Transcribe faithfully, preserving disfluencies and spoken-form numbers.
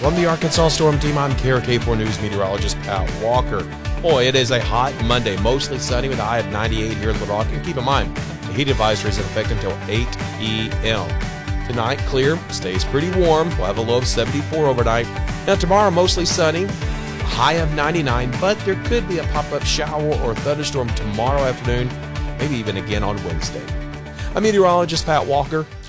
From the Arkansas Storm Team, I'm K R K four News meteorologist Pat Walker. Boy, it is a hot Monday, mostly sunny with a high of ninety-eight here in Little Rock. And keep in mind, the heat advisory is in effect until eight p m Tonight, clear, stays pretty warm. We'll have a low of seventy-four overnight. Now tomorrow, mostly sunny, a high of ninety-nine, but there could be a pop-up shower or thunderstorm tomorrow afternoon, maybe even again on Wednesday. I'm meteorologist Pat Walker.